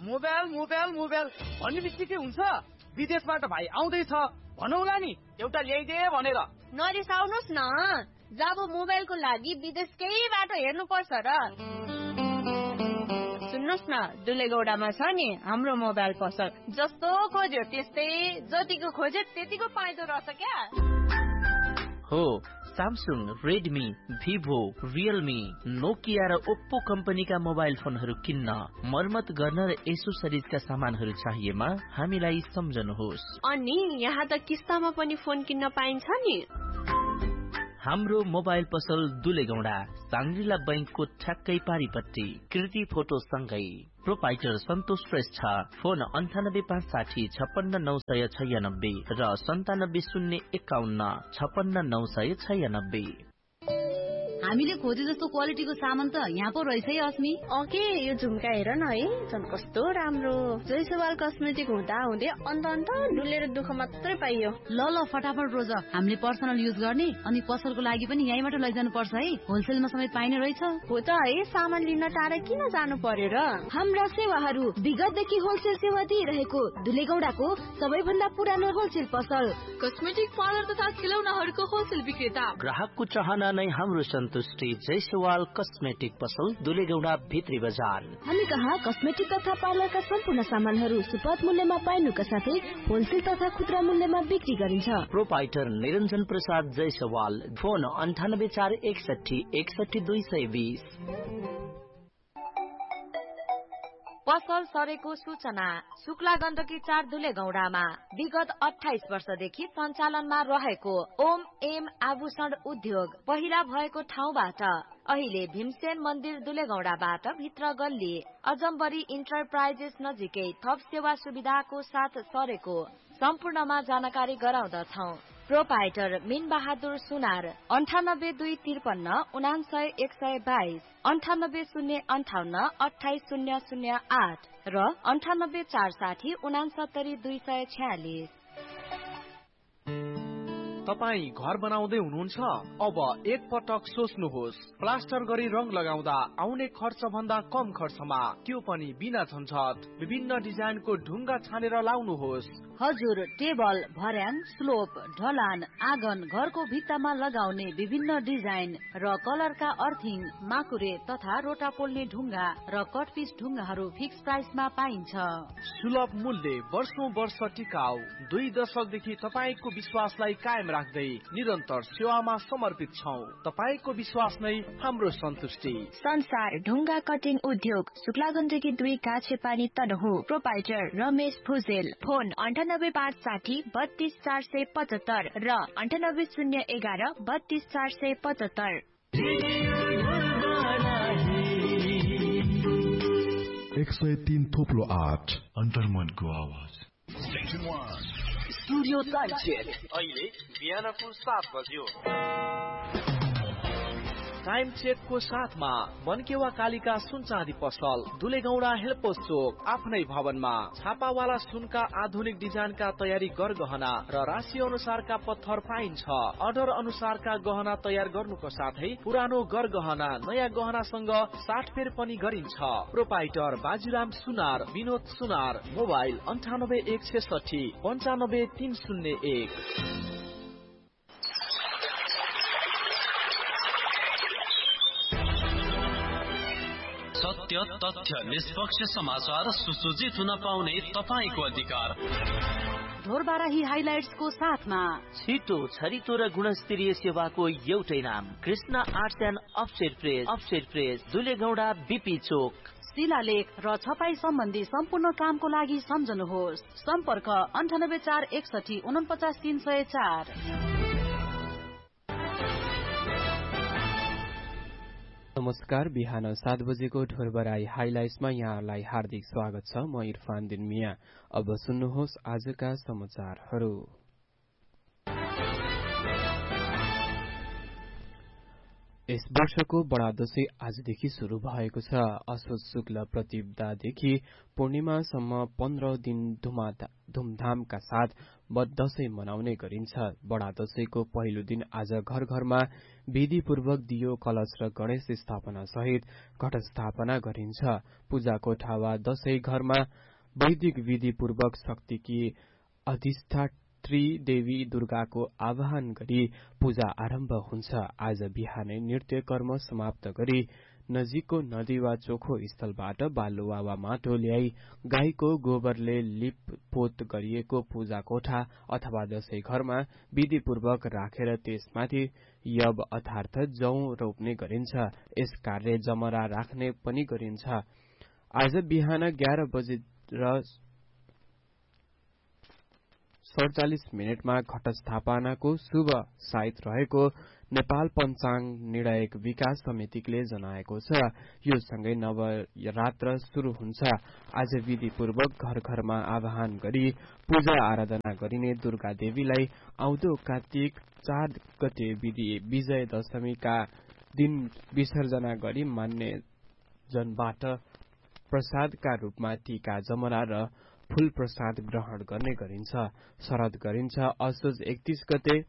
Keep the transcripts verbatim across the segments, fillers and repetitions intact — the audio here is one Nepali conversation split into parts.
मोबाइल मोबाइल मोबाइल भन्ने बित्तिकै हुन्छ विदेशबाट भाइ आउँदैछ भनौला नि एउटा ल्याइदे भनेर। नरिसाउनुस् न, जब मोबाइलको लागि विदेशकै बाटो हेर्नु पर्छ र। सुन्नुहोस् न, दुलेगौडामा छ नि हाम्रो मोबाइल पसल। जस्तो खोज्यो त्यस्तै, जतिको खोज्यो त्यतिको पाइदो रहेछ क्या। हो, Samsung, Redmi, Vivo, Realme, Nokia र ओप्पो कम्पनीका मोबाइल फोनहरू किन्न, मर्मत गर्न र एसोसरिजका सामानहरू चाहिएमा हामीलाई सम्झनुहोस्। अनि यहाँ त किस्तामा पनि फोन किन्न पाइन्छ नि। हाम्रो मोबाइल पसल दुलेगौडा, साङ्ग्रिला बैंकको ठ्याक्कै पारिपट्टि, कृति फोटो सँगै। प्रोपाइटर सन्तोष श्रेष्ठ। फोन अन्ठानब्बे पाँच साठी छप्पन्न नौ सय छयानब्बे र सन्तानब्बे शून्य एकाउन्न छप्पन्न नौ सय छयानब्बे। हामीले खोजे जस्तो क्वालिटीको सामान त यहाँ पो रहेछ है अस्मी। ओके, यो झुम्का हेर न है, झन् कस्तो राम्रो। जयसवाल कस्मेटिक हुँदा हुँदै अन्त अन्त डुलेर दुःख मात्रै पाइयो। ल ल फटाफट रोज, हामीले पर्सनल युज गर्ने अनि पसलको लागि पनि यहीँबाट लैजानु पर्छ है, होलसेलमा समेत पाइने रहेछ। हो त है, सामान लिन टाढा किन जानु पर्यो र। हाम्रा सेवाहरू विगतदेखि होलसेल सेवा दिइरहेको दुलेगौडाको सबैभन्दा पुरानो होलसेल पसल, कस्मेटिक पार्लर तथा खिलौनाहरूको होलसेल विक्रेता। ग्राहकको चाहना नै हाम्रो सन्तुष्टि। जयसवाल कस्मेटिक पसल, दुलेगौडा भित्री बजार। हामी कहाँ कस्मेटिक तथा पार्लरका सम्पूर्ण सामानहरू सुपथ मूल्यमा पाइनुका साथै होलसेल तथा खुद्रा मूल्यमा बिक्री गरिन्छ। प्रोपाइटर निरञ्जन प्रसाद जयसवाल। फोन अन्ठानब्बे चार एकसठी एकसठी दुई सय बीस। पसल सरेको सूचना। शुक्ला गण्डकी चार दुलेगौडामा विगत अठाइस वर्षदेखि सञ्चालनमा रहेको ओम एम आभूषण उद्योग पहिला भएको ठाउँबाट अहिले भीमसेन मन्दिर दुलेगौडाबाट भित्र गल्ली अजम्बरी इन्टरप्राइजेस नजिकै थप सेवा सुविधाको साथ सरेको सम्पूर्णमा जानकारी गराउँदछौ। प्रोपाइटर मीन बहादुर सुनार। अन्ठानब्बे दुई त्रिपन्न उनासय एक सय बाइस, अन्ठानब्बे शून्य अन्ठाउन्न अठाइस शून्य शून्य आठ र अन्ठानब्बे चार साठी उनासत्तरी दुई सय छ्यालिस। तपाई घर बनाउँदै हुनुहुन्छ? अब एक पटक सोच्नुहोस्, प्लास्टर गरी रंग लगाउँदा आउने खर्च भन्दा कम खर्चमा, त्यो पनि बिना झन्झट। विभिन्न डिजाइनको ढुङ्गा छानेर लाउनुहोस्। हजुर, टेबल, भर्याङ, स्लोप, ढलान, आँगन, घरको भित्तामा लगाउने विभिन्न डिजाइन र कलरका अर्थिङ, माकुरे तथा रोटा पोल्ने ढुङ्गा र कटपिस ढुङ्गाहरू फिक्स प्राइसमा पाइन्छ। सुलभ मूल्य, वर्षौं वर्ष टिकाउ। दुई दशकदेखि तपाईको विश्वासलाई कायम राख्दै निरन्तर सेवामा समर्पित छौं। तपाईको विश्वास नै हाम्रो सन्तुष्टि। संसार ढुङ्गा कटिङ उद्योग, शुक्ला गण्डकी दुई काछे पानी तनहु। प्रोपाइटर रमेश भुजेल। फोन अन्ठानब्बे पाँच साठी बत्तीस चार सय पचहत्तर र अन्ठानब्बे शून्य एघार बत्तीस चार सय पचहत्तर। एक सय तीन थोप्लो आठ अन्तर्मनको आवाज। स्टुडियो टाइम चेक अहिले बिहानको सात बज्यो। टाइम चेकको साथमा बनकेवा कालिका सुन चाँदी पसल, दुलेगौडा हेल्पोस चोक, आफ्नै भवनमा। छापावाला सुनका आधुनिक डिजाइनका तयारी गरगहना र राशि अनुसारका पत्थर पाइन्छ। अर्डर अनुसारका गहना तयार गर्नुको साथै पुरानो गरगहना नयाँ गहनासँग साटफेर पनि गरिन्छ। प्रोपाइटर बाजीराम सुनार, विनोद सुनार। मोबाइल अन्ठानब्बे एक छेसठी पन्चानब्बे तीन शून्य एक। सत्य, तथ्य, निष्पक्ष समाचार सुसज्जित हुन पाउने तपाईको अधिकार। ढोरबाराही हाइलाइट्सको साथमा छिटो, छरितो र गुणस्तरीय सेवाको एउटै नाम, Krishna arts and offset press. Offset press, दुलेगौडा BP चोक। शिलालेख र छपाई सम्बन्धी सम्पूर्ण कामको लागि सम्झनुहोस्। सम्पर्क अन्ठानब्बे चार एकसठी उनपचास तीन सय चार। नमस्कार, बिहान सात बजेको ढोरबराई हाइलाइट्समा यहाँलाई हार्दिक स्वागत छ। म इरफान दिन मिया। अब सुन्नुहोस् आजका समाचारहरू। यस वर्षको बडा दशैं आजदेखि शुरू भएको छ। असोज शुक्ल प्रतिपदादेखि पूर्णिमासम्म पन्ध्र दिन धुमधामका साथ दशैं मनाउने गरिन्छ। बडा दशैंको पहिलो दिन आज घर घरमा विधिपूर्वक दियो, कलश र गणेश स्थापना सहित घट स्थापना गरिन्छ। पूजा कोठा वा दशैं घरमा वैदिक विधिपूर्वक शक्तिकी अधिष्ठात्री देवी दुर्गाको आवाहन गरी पूजा आरम्भ हुन्छ। आज बिहानै नृत्य कर्म समाप्त गरी नजिकको नदी वा चोखो स्थलबाट बालुवा वा माटो ल्याई गाईको गोबरले लिपपोत गरिएको पूजा कोठा अथवा दशैं घरमा विधिपूर्वक राखेर त्यसमाथि यब अर्थात जौ रोप्ने गरिन्छ। यस कार्य जमरा राख्ने पनि गरिन्छ। आज बिहान एघार बजे र सडचालिस मिनटमा घट स्थापनाको शुभ साइत रहेको नेपाल पञ्चाङ्ग निर्णायक विकास समितिले जनाएको छ। यो सँगै नवरात्र शुरू हुन्छ। आज विधिपूर्वक घर घरमा आवाहन गरी पूजा आराधना गरिने दुर्गा देवीलाई आउँदो कार्तिक चार गते विजय दशमीका दिन विसर्जना गरी मान्ने जनबाट प्रसादका रूपमा टीका जमरा र फूल प्रसाद ग्रहण गर्ने गरिन्छ। शरद गरिन्छ। असोज एकतीस गते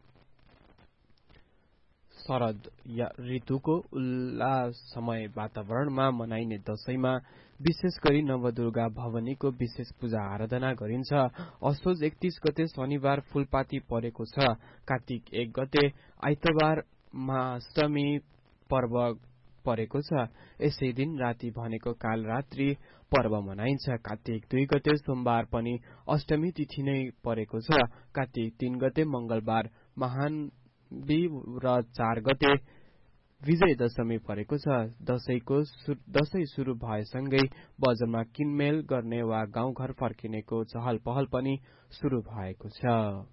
शरद ऋतुको उल्लासमय वातावरणमा मनाइने दशैंमा विशेष गरी नवदुर्गा भवानीको विशेष पूजा आराधना गरिन्छ। असोज एकतीस गते शनिबार फूलपाती परेको छ। कार्तिक एक गते आइतबार महाअष्टमी पर्व परेको छ। यसै दिन राति भनेको काल रात्रि पर्व मनाइन्छ। कार्तिक दुई गते सोमबार पनि अष्टमी तिथि नै परेको छ। कार्तिक तीन गते मंगलबार महान र चार गते विजय दशमी परेको छ। दशैंको दशैं शुरू भएसँगै बजारमा किनमेल गर्ने वा गाउँघर फर्किनेको चहल पहल पनि शुरू भएको छ।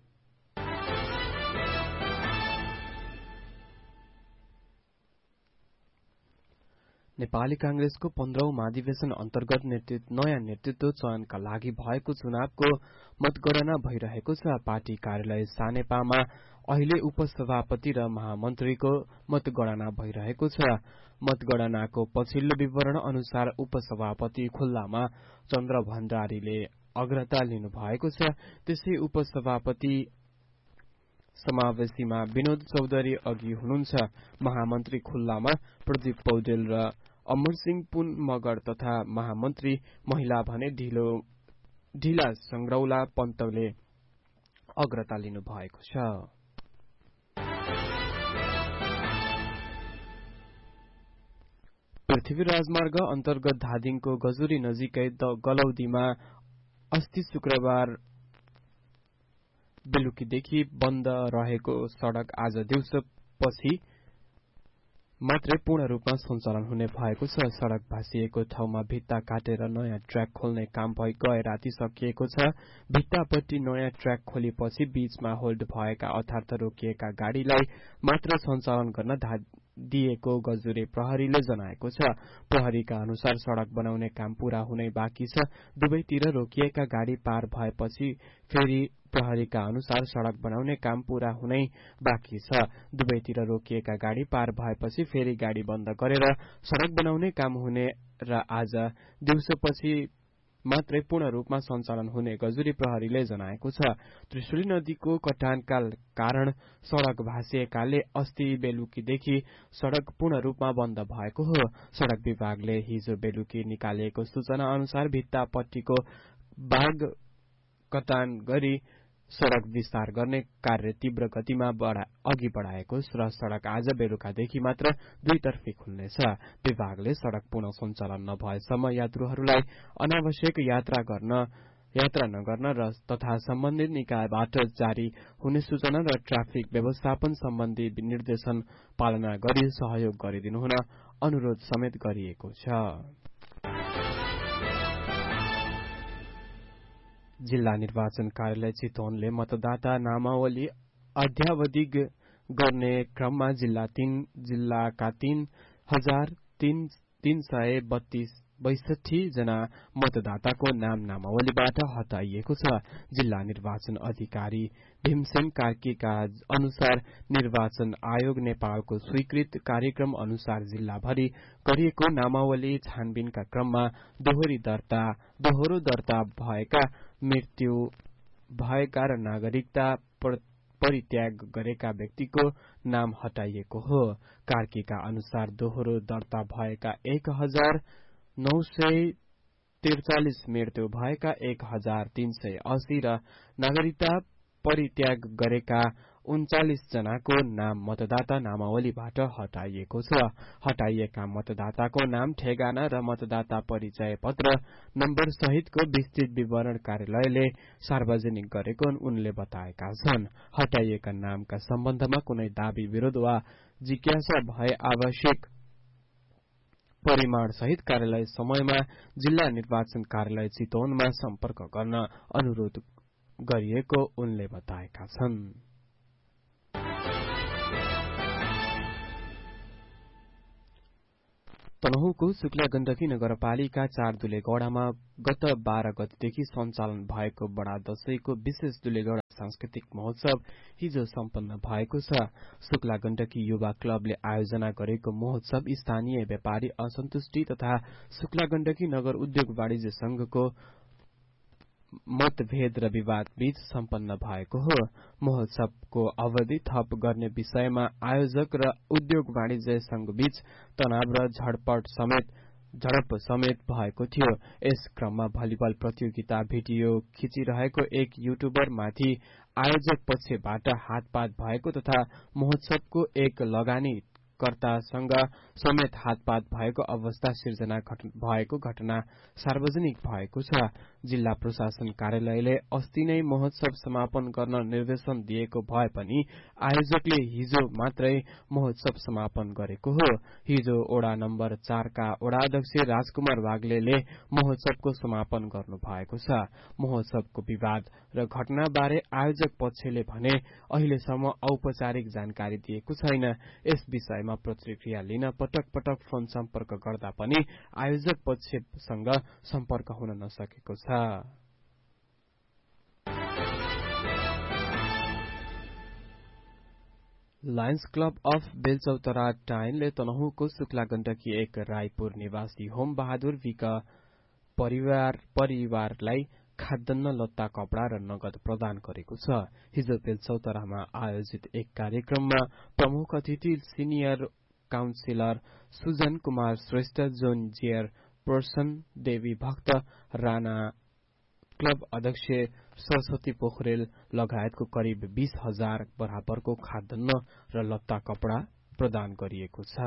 नेपाली कांग्रेसको पन्ध्रौं महाधिवेशन अन्तर्गत नयाँ नेतृत्व चयनका लागि भएको चुनावको मतगणना भइरहेको छ। पार्टी कार्यालय सानेपामा अहिले उपसभापति र महामन्त्रीको मतगणना भइरहेको छ। मतगणनाको पछिल्लो विवरण अनुसार उपसभापति खुल्लामा चन्द्र भण्डारीले अग्रता लिनु भएको छ। त्यसै उपसभापति समावेशीमा विनोद चौधरी अघि हुनुहुन्छ। महामन्त्री खुल्लामा प्रदीप पौडेल र अमरसिंह पुन मगर तथा महामन्त्री महिला भने ढिलो ढिला संग्रौला पन्तले अग्रता लिनु भएको छ। पृथ्वी राजमार्ग अन्तर्गत धादिङको गजुरी नजिकै गलौदीमा अस्ति शुक्रबार बेलुकीदेखि बन्द रहेको सड़क आज दिउँसो पछि मात्रै पूर्ण रूपमा सञ्चालन हुने भएको छ। सड़क भाँसिएको ठाउँमा भित्ता काटेर नयाँ ट्र्याक खोल्ने काम गए राति सकिएको छ। भित्तापट्टि नयाँ ट्र्याक खोलेपछि बीचमा होल्ड भएका अर्थात रोकिएका गाड़ीलाई मात्र सञ्चालन गर्न दिएको गजुरे प्रहरीले जनाएको छ। प्रहरीका अनुसार सड़क बनाउने काम पूरा हुनै बाँकी छ। दुवैतिर रोकिएका गाड़ी पार भएपछि फेरि प्रहरीका अनुसार सड़क बनाउने काम पूरा हुनै बाँकी छ। दुवैतिर रोकिएका गाड़ी पार भएपछि फेरि गाड़ी बन्द गरेर सड़क बनाउने काम हुने र आज दिउँसोपछि मात्रै पूर्ण रूपमा सञ्चालन हुने गजुरी प्रहरीले जनाएको छ। त्रिशुली नदीको कटानका कारण सड़क भाँसिएकाले अस्ति बेलुकीदेखि सड़क पूर्ण रूपमा बन्द भएको हो। सड़क विभागले हिजो बेलुकी निकालिएको सूचना अनुसार भित्तापट्टिको बाग कटान गरी सड़क विस्तार गर्ने कार्य तीव्र गतिमा अघि बढ़ाएको र सड़क आज बेलुकादेखि मात्र दुईतर्फी खुल्नेछ। विभागले सड़क पुनः सञ्चालन नभएसम्म यात्रुहरूलाई अनावश्यक यात्रा गर्न यात्रा नगर्न र तथा सम्बन्धित निकायबाट जारी हुने सूचना र ट्राफिक व्यवस्थापन सम्बन्धी निर्देशन पालना गरी सहयोग गरिदिनु हुन अनुरोध समेत गरिएको छ। जिल्ला निर्वाचन कार्यालय चितवनले मतदाता नामावली अद्यावधि गर्ने क्रममा जिल्ला तीन जिल्लाका तीन हजार तीन तीन सय बत्तीस बैसठी जना मतदाताको नाम नामावलीबाट हटाइएको छ। जिल्ला निर्वाचन अधिकारी भीमसेन कार्कीका अनुसार निर्वाचन आयोग नेपालको स्वीकृत कार्यक्रम अनुसार जिल्लाभरि गरिएको नामावली छानबिनका क्रममा दोहोरी दर्ता दोहोरो दर्ता भएका मृत्यु भएका र नागरिकता परित्याग गरेका व्यक्तिको नाम हटाइएको हो। कार्कीका अनुसार दोहोरो दर्ता भएका एक हजार नौ सय त्रिचालिस मृत्यु भएका एक हजार तीन सय अस्सी र नागरिकता परित्याग गरेका उन्चालिस जनाको नाम मतदाता नामावलीबाट हटाइएको छ। हटाइएका मतदाताको नाम ठेगाना र मतदाता परिचय पत्र नम्बर सहितको विस्तृत विवरण कार्यालयले सार्वजनिक गरेको उनले बताएका छन्। हटाइएका नामका सम्बन्धमा कुनै दावी विरोध वा जिज्ञासा भए आवश्यक परिमाण सहित कार्यालय समयमा जिल्ला निर्वाचन कार्यालय चितवनमा सम्पर्क गर्न अनुरोध गरिएको उनले बताएका छन्। तनहुँको शुक्ला गण्डकी नगरपालिका चार दुलेगौड़ामा गत बाह्र गतेदेखि सञ्चालन भएको बडा दशैंको विशेष दुलेगौड़ा सांस्कृतिक महोत्सव हिजो सम्पन्न भएको छ। शुक्ला गण्डकी युवा क्लबले आयोजना गरेको महोत्सव स्थानीय व्यापारी असन्तुष्टि तथा शुक्ला गण्डकी नगर उद्योग वाणिज्य संघको मतभेद र विवाद बीच सम्पन्न भएको हो। महोत्सवको अवधि थप गर्ने विषयमा आयोजक र उद्योग वाणिज्य संघ बीच तनाव र झडपट समेत झडप समेत भएको थियो। यस क्रममा भलिबल प्रतियोगिता भिडियो खिचिरहेको एक युट्युबर माथि आयोजक पक्षबाट हातपात भएको तथा महोत्सवको एक लगानी कर्तासँग समेत हातपात भएको अवस्था सिर्जना भएको घटना सार्वजनिक भएको छ। जिल्ला प्रशासन कार्यालयले अस्ति नै महोत्सव समापन गर्न निर्देशन दिएको भए पनि आयोजकले हिजो मात्रै महोत्सव समापन गरेको हो। हिजो ओडा नम्बर चारका ओडाध्यक्ष राजकुमार वाग्लेले महोत्सवको समापन गर्नु भएको छ। महोत्सवको विवाद र घटनाबारे आयोजक पक्षले भने अहिलेसम्म औपचारिक जानकारी दिएको छैन। यस विषयमा प्रतिक्रिया लिन पटक पटक फोन सम्पर्क गर्दा पनि आयोजक पक्षसँग सम्पर्क हुन नसकेको छ। Lions club of बेलचौतरा टाइनले तनहुँको Shukla Gandaki एक रायपुर निवासी होम बहादुर विक परिवार परिवारलाई खाद्यान्न लत्ता कपड़ा र नगद प्रदान गरेको छ। हिजो बेलचौतरामा आयोजित एक कार्यक्रममा प्रमुख अतिथि senior counsellor Sujan Kumar Shrestha, John chair person देवी भक्त राणा, क्लब अध्यक्ष सरस्वती पोखरेल लगायतको करिब बीस हजार बराबरको खाद्यान्न र लत्ता कपड़ा प्रदान गरिएको छ।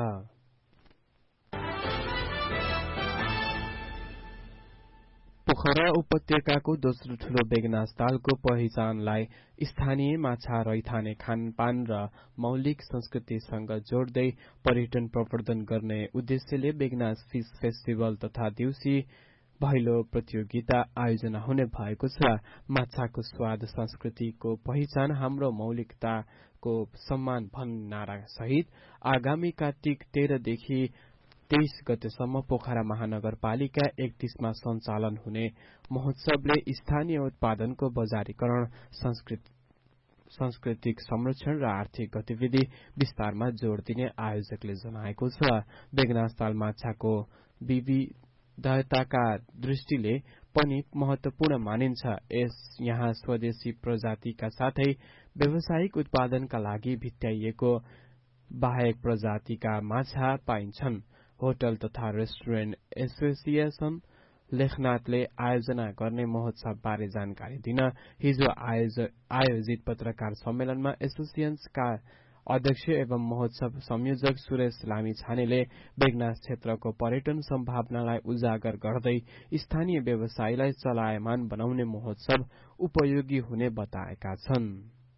पोखरा उपत्यकाको दोस्रो ठूलो बेगनास तालको पहिचानलाई स्थानीय माछा रैथाने खानपान र मौलिक संस्कृतिसँग जोड्दै पर्यटन प्रवर्धन गर्ने उद्देश्यले बेगनास फिश फेस्टिभल तथा देउसी भैलो प्रतियोगिता आयोजना हुने भएको छ। माछाको स्वाद संस्कृतिको पहिचान हाम्रो मौलिकताको सम्मान भन्ने नारा सहित आगामी कार्तिक तेह्रदेखि तेइस गतेसम्म पोखरा महानगरपालिका एकतीसमा सञ्चालन हुने महोत्सवले स्थानीय उत्पादनको बजारीकरण, सांस्कृतिक संरक्षण र आर्थिक गतिविधि विस्तारमा जोड़ दिने आयोजकले जनाएको छ। बेगनास ताल माछाको विविधताका दृष्टिले पनि महत्वपूर्ण मानिन्छ। यस यहाँ स्वदेशी प्रजातिका साथै व्यावसायिक उत्पादनका लागि भित्याइएको बाहेक प्रजातिका माछा पाइन्छन्। होटल तथा रेस्टुरेन्ट एसोसिएशन लेखनाथले आयोजना गर्ने महोत्सव बारे जानकारी दिन हिजो आयोजित पत्रकार सम्मेलनमा एसोसिएशनका अध्यक्ष एवं महोत्सव संयोजक सुरेश लामी छानेले बेगनास क्षेत्रको पर्यटन सम्भावनालाई उजागर गर्दै स्थानीय व्यवसायलाई चलायमान बनाउने महोत्सव उपयोगी हुने बताएका छन्।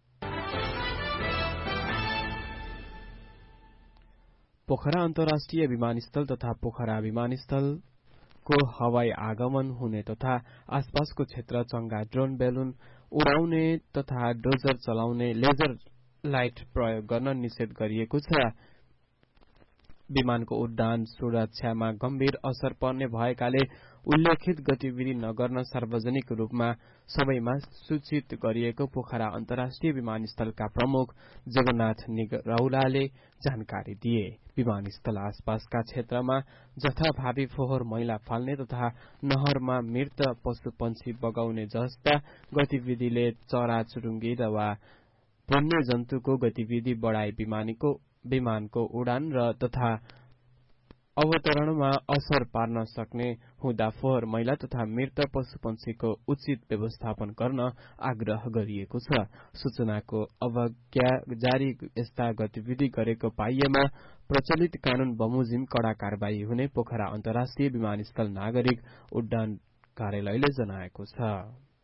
पोखरा अन्तर्राष्ट्रिय विमानस्थल तथा पोखरा विमानस्थलको हवाई आगमन हुने तथा आसपासको क्षेत्र चंगा ड्रोन बेलुन उडाउने तथा डोजर चलाउने लेजर लाइट प्रयोग गर्न निषेध गरिएको छ। विमानको उड्डान सुरक्षामा गम्भीर असर पर्ने भएकाले उल्लेखित गतिविधि नगर्न सार्वजनिक रूपमा सबैमा सूचित गरिएको पोखरा अन्तर्राष्ट्रिय विमानस्थलका प्रमुख जगन्नाथ निगरौलाले जानकारी दिए। विमानस्थल आसपासका क्षेत्रमा जथाभावी फोहोर मैला फाल्ने तथा नहरमा मृत पशुपन्छी बगाउने जस्ता गतिविधिले चराचुरुङ्गी वा वन्य जन्तुको गतिविधि बढाई विमानको विमानको उडान र तथा अवतरणमा असर पार्न सक्ने हुँदा फोहोर मैला तथा मृत पशुपन्छीको उचित व्यवस्थापन गर्न आग्रह गरिएको छ। सूचनाको अवज्ञा जारी यस्ता गतिविधि गरेको पाइएमा प्रचलित कानून बमोजिम कड़ा कारवाही हुने पोखरा अन्तर्राष्ट्रिय विमानस्थल नागरिक उड्डयन कार्यालयले जनाएको छ।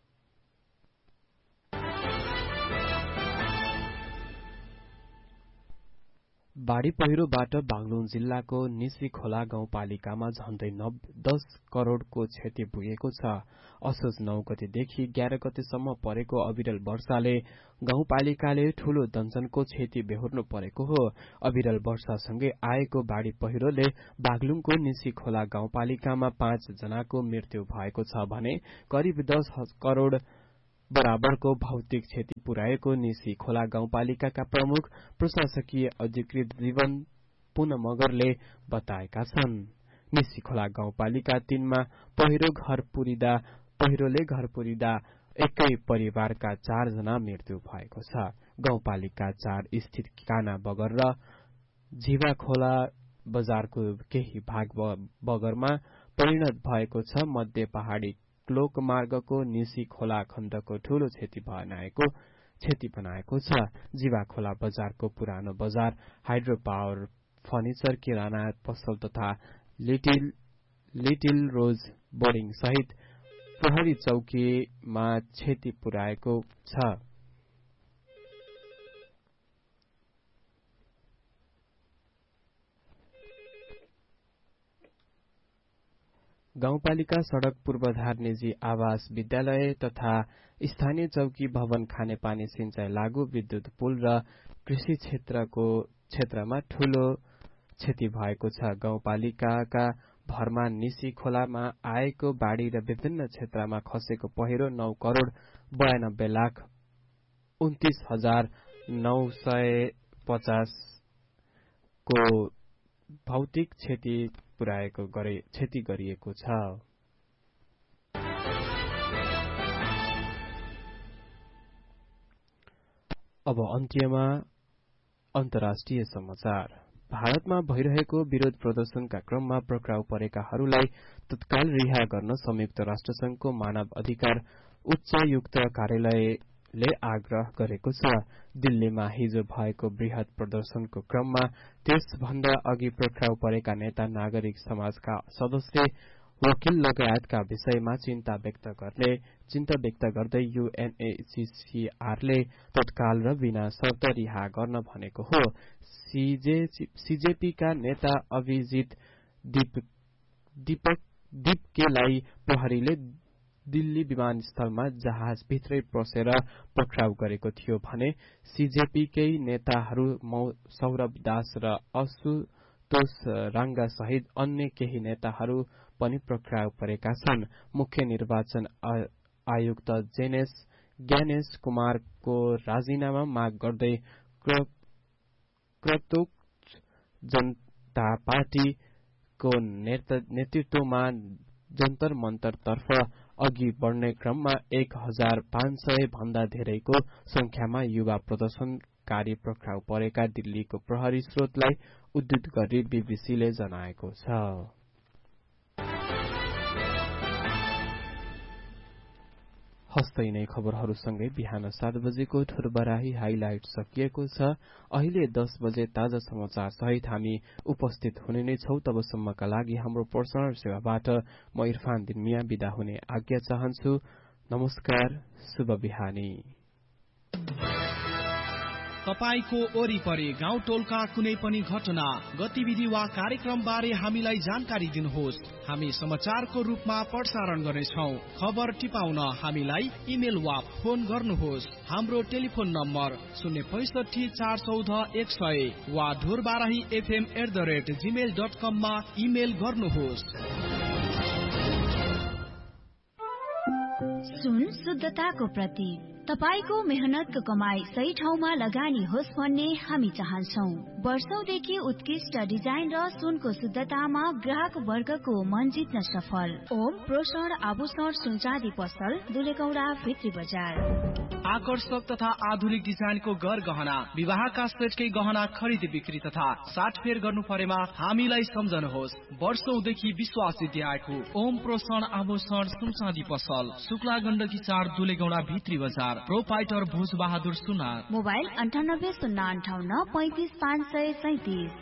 बाढ़ी पहिरोबाट बागलुङ जिल्लाको निसी खोला गाउँपालिकामा झण्डै दस करोड़को क्षति पुगेको छ। असोज नौ गतेदेखि एघार गतेसम्म परेको अविरल वर्षाले गाउँपालिकाले ठूलो दञ्चनको क्षति बेहोर्नु परेको हो। अविरल वर्षासँगै आएको बाढ़ी पहिरोले बागलुङको निसी खोला गाउँपालिकामा पाँच जनाको मृत्यु भएको छ भने करिब दस करोड़ बराबरको भौतिक क्षति पुर्याएको निसी खोला गाउँपालिकाका प्रमुख प्रशासकीय अधिकृत जीवन पुन मगरले बताएका छन्। निसी खोला गाउँपालिका तीनमा पहिरो घर पुरिदा पहिरोले घर पुरिदा एकै परिवारका चार जना मृत्यु भएको छ। गाउँपालिका चार स्थित काना बगर र झिवा खोला बजारको केही भाग बगरमा परिणत भएको छ। मध्य पहाड़ी लोकमार्गको निसी खोला खण्डको ठूलो क्षति बनाएको क्षति बनाएको छ। जीवा खोला बजारको पुरानो बजार, हाइड्रो पावर, फर्निचर, किराना पसल तथा लिटिल लिटिल रोज बोर्डिङ सहित प्रहरी चौकीमा क्षति पुर्याएको छ। गाउँपालिका सड़क पूर्वाधार निजी आवास विद्यालय तथा स्थानीय चौकी भवन, खानेपानी, सिंचाई, लागू विद्युत पुल र कृषि क्षेत्रको क्षेत्रमा ठूलो क्षति भएको छ। गाउँपालिकाका भरमा निसी खोलामा आएको बाढ़ी र विभिन्न क्षेत्रमा खसेको पहिरो नौ करोड़ बयानब्बे लाख उन्तीस हजार नौ सय पचास को भौतिक क्षति पुर्याएको गरे क्षति गरिएको छ। अब अन्त्यमा अन्तर्राष्ट्रिय समाचार। भारतमा भइरहेको विरोध प्रदर्शनका क्रममा पक्राउ परेकाहरूलाई तत्काल रिहा गर्न संयुक्त राष्ट्रसंघको मानव अधिकार उच्चायुक्त कार्यालयले आग्रह गरेको छ। दिल्लीमा हिजो भएको वृहत प्रदर्शनको क्रममा त्यसभन्दा अघि पक्राउ परेका नेता, नागरिक समाजका सदस्य, वकिल लगायतका विषयमा चिन्ता व्यक्त गर्ने चिन्ता व्यक्त गर्दै यूएनएचसीआरले तत्काल र बिना शर्त रिहा गर्न भनेको हो। सीजेपीका नेता अभिजित दीप, दीपक दीपकेलाई प्रहरीले दिल्ली विमानस्थलमा जहाज भित्रै पसेर पक्राउ गरेको थियो भने सीजेपीकै नेताहरू सौरभ दास र आशुतोष रांगा सहित अन्य केही नेताहरू पनि पक्राउ परेका छन्। मुख्य निर्वाचन आयुक्त जेनेश ज्ञानेश कुमारको राजीनामा माग गर्दै क्रतुक जनता पार्टीको नेतृत्वमा जन्तर मन्तर तर्फ अघि बढ़ने क्रममा एक हजार पाँच सय भन्दा धेरैको संख्यामा युवा प्रदर्शनकारी पक्राउ परेका दिल्लीको प्रहरी स्रोतलाई उद्धृत गरी बीबीसीले जनाएको छ। हस्तै नै खबरहरूसँगै बिहान सात बजेको ठुरबराही हाइलाइट सकिएको छ। अहिले दस बजे ताजा समाचार सहित हामी उपस्थित हुने नै छौं। तबसम्मका लागि हाम्रो प्रसारण सेवाबाट म इरफान दिनमिया बिदा हुने आज्ञा चाहन्छु। नमस्कार, शुभ बिहानी। तपाईको वरिपरि गाउँ टोलका कुनै पनि घटना गतिविधि वा कार्यक्रम बारे हामीलाई जानकारी दिनुहोस्। हामी समाचारको रूपमा प्रसारण गर्नेछौँ। खबर टिपाउन हामीलाई इमेल वा फोन गर्नुहोस्। हाम्रो टेलिफोन नम्बर शून्य पैसठी चार चौध एक सय वा Dhorbarahi FM at the rate Gmail dot कममा इमेल गर्नुहोस्। सुन शुद्धताको प्रतीक। तपाईको मेहनतको कमाई सही ठाउँमा लगानी होस् भन्ने हामी चाहन्छौँ। वर्षौंदेखि उत्कृष्ट डिजाइन र सुनको शुद्धतामा ग्राहक वर्गको मन जित्न सफल ओम प्रोषण आभूषण सुनचाँदी पसल दुलेगौडा भित्री बजार। आकर्षक तथा आधुनिक डिजाइनको गर गहना, विवाहका सेटकै गहना खरिद बिक्री तथा साटफेर गर्नु परेमा हामीलाई सम्झनुहोस्। वर्षौंदेखि विश्वास जित्दै आएको ओम प्रोषण आभूषण सुनचाँदी पसल शुक्ला गण्डकी चार दुलेगौडा भित्री बजार। प्रोपाइटर भोज बहादुर सुनार। मोबाइल अन्ठानब्बे शून्य अन्ठाउन्न पैंतिस पाँच सय सैतिस।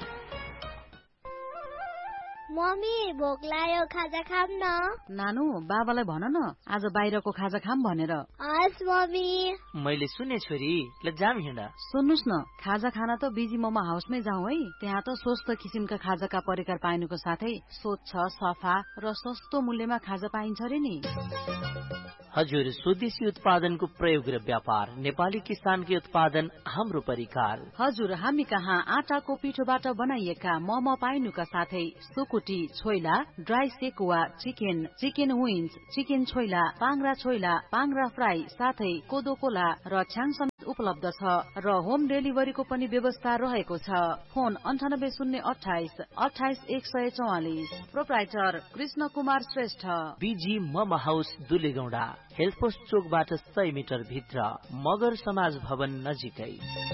मम्मी भोक लाग्यो, खाजा खाम न। नानु बाबालाई भन न आज बाहिरको खाजा खाम भनेर। हस् मम्मी। मैले सुने छोरी, ल जाम हिँड। सुन्नुस् न, खाजा खाना त बिजी मोमो हाउसमै जाउँ है। त्यहाँ त स्वस्थ किसिमका खाजाका परिकार पाइनुको साथै स्वच्छ सफा र सस्तो मूल्यमा खाजा पाइन्छ रे नि। हजुर, स्वदेशी उत्पादनको प्रयोग र व्यापार, नेपाली किसानकै उत्पादन हाम्रो परिकार। हजुर, हामी कहाँ आटाको पिठोबाट बनाइएका मोमो पाइनुका साथै सुकुटी, choila, dry sekuwa, chicken, chicken wings, chicken choila, पाङ्रा choila, पाङ्रा fry साथै कोदो कोला र छ्याङ समेत उपलब्ध छ र होम डेलिभरीको पनि व्यवस्था रहेको छ। फोन अन्ठानब्बे शून्य अठाइस अठाइस एक सय चौवालिस। Proprietor Krishna Kumar Shrestha. Busy momo house दुलेगौडा, हेल्पोस्ट चोकबाट सय मिटर भित्र, मगर समाज भवन नजिकै।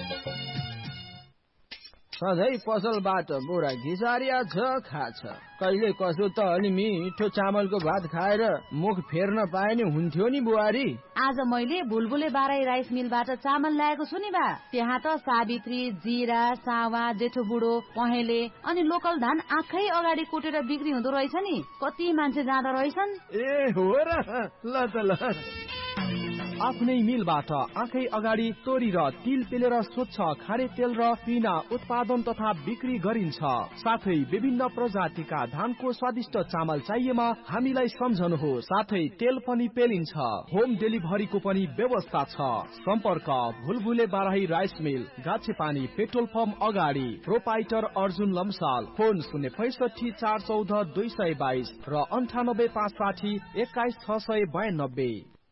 सधैँ पसलबाट बोरा घिसारिया छ खाछ, कहिले कसो त अलि मिठो चामलको भात खाएर मुख फेर्न पाए नि हुन्थ्यो नि बुहारी। आज मैले बुलबुले बाराई राइस मिलबाट चामल ल्याएको छु नि बा। त्यहाँ त सावित्री, जीरा, सावा, जेठो बुढो, पहेँले अनि लोकल धान आँखै अगाडि कुटेर बिक्री हुँदो रहेछ नि। कति मान्छे जाँदा रहेछन्। ए हो र, ल त ल। आफ्नै मिलबाट आँखै अगाडि तोरी र तिल पेलेर स्वच्छ खारे तेल र पिना उत्पादन तथा बिक्री गरिन्छ। साथै विभिन्न प्रजातिका धानको स्वादिष्ट चामल चाहिएमा हामीलाई सम्झनुहोस्। साथै तेल पनि पेलिन्छ। होम डेलिभरीको पनि व्यवस्था छ। सम्पर्क भुलभुले Barahi rice mill, गाछेपानी petrol pump अगाडि। प्रोपाइटर अर्जुन लम्साल। फोन शून्य पैसठी चार चौध दुई सय बाइस र अन्ठानब्बे पाँच साठी एक्काइस छ सय बयानब्बे।